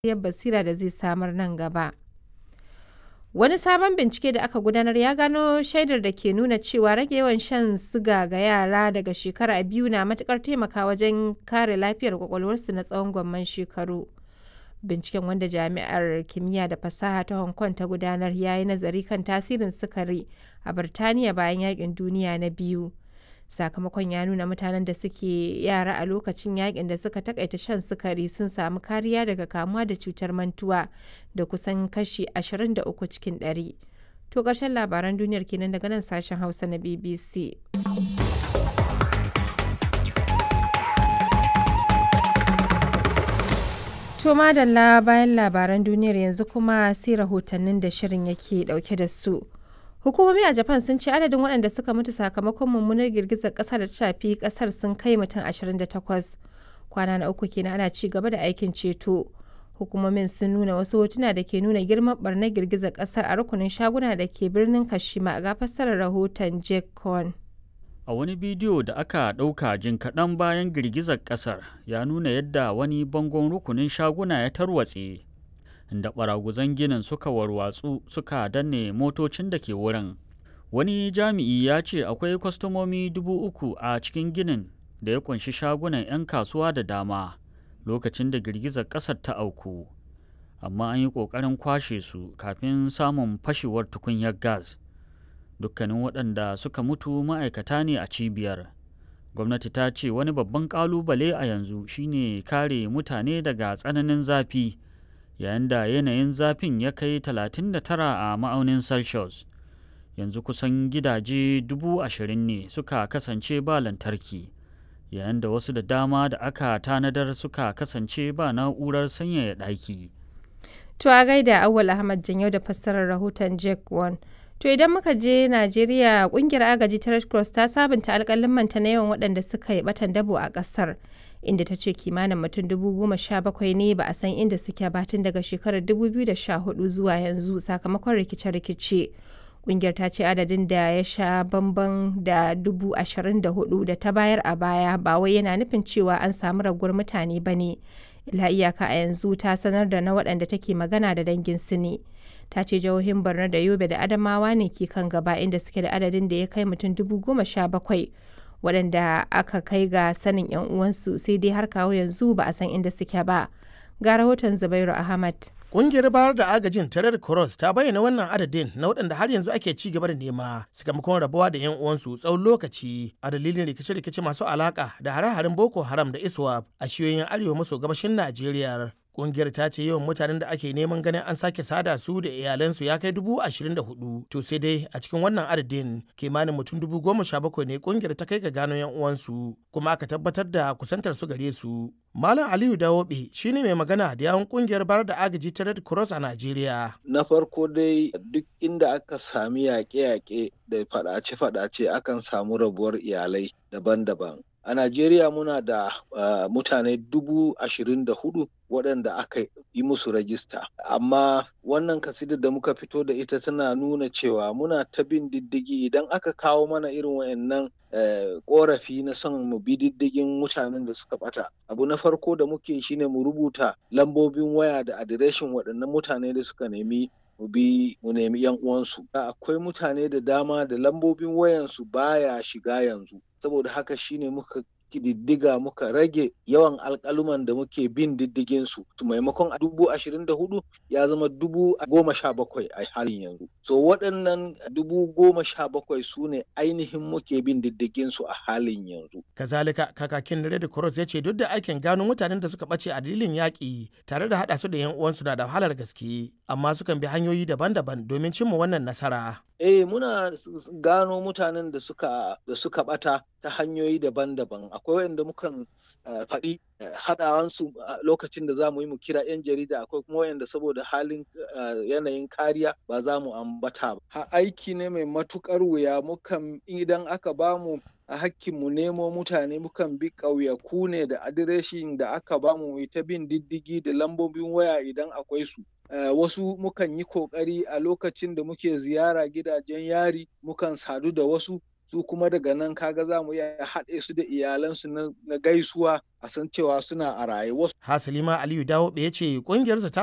basira da zai samar nan gaba. Wani sabon bincike da aka gudanar ya gano shaidar da ke nuna cewa rage yawan shan siga ga yara daga shekara 2 na matuƙar taimakawa wajen kare lafiyar ƙwaƙwalwarsu na tsawon gwamman shekaru. Binciken, wanda Jami'ar Kimiyya da Fasaha ta Hong Kong ta gudanar, ya yi nazari kan tasirin sukari a Birtaniya bayan Yaƙin Duniya na Biyu. Sakamakon ya nuna mutanen da suke yara a lokacin yaƙin da suka taƙaita shan sukari sun samu kariya daga kamuwa da cutar mantuwa da kusan kashi 23 cikin 100. To ƙarshen labaran duniyar kenan daga nan sashen Hausa na BBC. To madalla, bayan labaran duniyar yanzu kuma sai rahotannin da shirin yake dauke da su. Hukumomi a Japan sun ce adadin waɗanda suka mutu sakamakon mummunar girgizar ƙasa da ta shafi ƙasar sun kai mutum 28. Kwana na uku kenan ana ci gaba da aikin ceto. Hukumomin sun nuna wasu hotuna da ke nuna girman barnar girgizar ƙasar a rukunin shaguna da ke birnin Kashima, ga fassarar rahoton Jake Cohn. A wani bidiyo da aka ɗauka jin kaɗan bayan girgizar ƙasar ya nuna yadda wani bangon rukunin shaguna ya tarwatse, inda ɓaraguzan ginin suka warwatsu suka danne motocin da ke wurin. Wani jami'i ya ce akwai kwastomomi 3,000 a cikin ginin da ya ƙunshi shagunan 'yan kasuwa da dama lokacin da girgizar ƙasar ta auku, amma an yi ƙoƙarin kwashe su kafin samun fashewar tukunyar gas. Dukkanin waɗanda suka mutu ma'aikata ne a cibiyar. Gwamnati ta ce wani babban ƙalubale a yanzu shine kare mutane daga tsananin zafi, yayin da yanayin zafin ya kai 39 a ma'aunin Celsius. Yanzu kusan gidaje 20,000 ne suka kasance ba lantarki, yayin da wasu da dama da aka tanadar suka kasance ba na'urar sanyaya ɗaki. To a gaida Auwal Ahmad Janyo da fassarar rahoton Jake One. To idan muka je Najeriya, kungiyar agaji ta Red Cross ta sabunta alƙalimanta na yawan waɗanda suka yi ɓatan dabo a ƙasar, inda ta ce kimanin mutum 17,000 ne ba a san inda suke ba tun daga shekarar 2014 zuwa yanzu sakamakon rikice-rikice. Kungiyar ta ce adadin da ya sha bamban da 24,000 da ta bayar a baya ba wai yana nufin cewa an samu raguwar mutane ba ne. Ila iyaka a yanzu ta sanar da na waɗanda take magana da danginsu ne. Ta ce jihohin Borno da Yobe da Adamawa ne ke kan gaba, inda suke da adadin da ya kai mutum 17,000 waɗanda aka kai ga sanin 'yan uwansu, sai dai har kawo yanzu ba a san inda suke ba. Ga rahoton Zubairu Ahmad. Ƙungiyar bayar da agajin ta Red Cross ta bayyana wannan adadin na waɗanda har yanzu ake ci gaba da nema sakamakon rabuwa da 'yan uwansu tsawon lokaci a dalilin rikice-rikice masu alaka da hare-haren Boko Haram da ISWAP a shiyoyin arewa maso gabashin Najeriya. Kungiyar ta ce yawan mutanen da ake neman ganin an sake sada su da iyalansu ya kai 24,000. To sai dai a cikin wannan adadin kimanin mutum 17,000 ne kungiyar ta kai ga gano 'yan uwansu kuma aka tabbatar da kusantar su gare su. Malam Aliyu Dawobe shine mai magana da yawun kungiyar bayar da agaji ta Red Cross a Najeriya. Na farko dai duk inda aka sami yaƙe-yaƙe da faɗace-faɗace akan samu rabuwar iyalai daban-daban. A Najeriya muna da mutane 24,000 waɗanda aka yi musu rajista. Amma wannan kasidar da muka fito da ita tana nuna cewa muna ta bin diddigi idan aka kawo mana irin wayannan ƙorafi na son mu bi diddigin mutanen da suka ɓata. Abu na farko da muke shine mu rubuta lambobin waya da adireshin waɗannan mutane da suka nemi mu nemi yan uwansu. Akwai mutane da dama da lambobin wayansu baya shiga yanzu. Saboda haka shine muka kididdiga muka rage yawan alƙaluman da muke bin diddigin su. Maimakon 24,000 ya zama 17,000 a halin yanzu. So waɗannan 17,000 su ne ainihin muke bin diddigin su a halin yanzu. Kazalika kakakin Red Cross ya ce duk da aikin gano mutanen da suka ɓace a dalilin yaƙi tare da haɗa su da 'yan uwansu na da wahalar gaske, amma sukan bi hanyoyi daban-daban domin cimma wannan nasara. Muna gano mutanen da suka ɓata ta hanyoyi daban-daban. Akwai wanda mukan faɗi haɗawansu lokacin da za mu yi mu kira 'yan jarida, akwai kuma wanda saboda halin yanayin kariya ba za mu ambata ba. Aiki ne mai matuƙar wuya. Mukan idan aka bamu a hakkin mu nemo mutane mukan bi ƙauyaku ne da adireshin da aka bamu ta bin diddigi da lambobin waya idan akwai su. Wasu mukan yi ƙoƙari a lokacin da muke ziyara gidajen yari mukan sadu da wasu su kuma daga nan kaga za mu iya haɗe su da iyalansu na gaisuwa a san cewa suna a raye. Hasali ma Aliyu Dawobe ya ce ƙungiyarsa ta